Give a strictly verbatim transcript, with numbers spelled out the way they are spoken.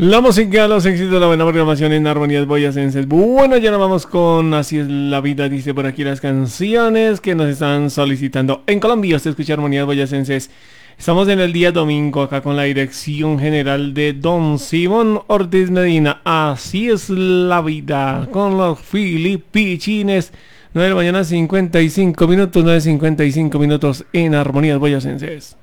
La música, los éxitos, la buena programación en Armonías Boyacenses. Bueno, ya nos vamos con Así es la vida, dice por aquí las canciones que nos están solicitando. En Colombia, usted escucha Armonías Boyacenses. Estamos en el día domingo acá con la dirección general de Don Simón Ortiz Medina. Así es la vida con los filipichines. nueve de la mañana, cincuenta y cinco minutos, nueve cincuenta y cinco minutos en Armonías Boyacenses.